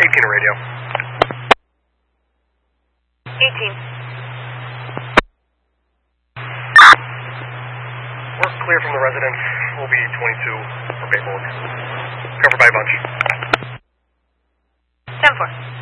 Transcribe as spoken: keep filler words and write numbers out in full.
eighteen radio. eighteen. We're clear from the residence. We'll be twenty-two for Bay Bullock. Covered by a bunch. ten four.